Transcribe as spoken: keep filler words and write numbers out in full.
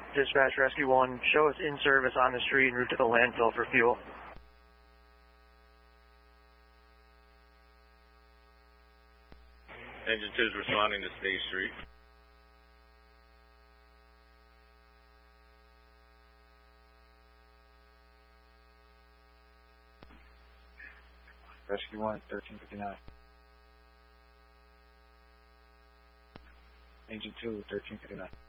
Dispatch Rescue one, show us in service on the street en route to the landfill for fuel. Engine two is responding to State Street. Rescue one, thirteen fifty-nine. Engine two, thirteen fifty-nine.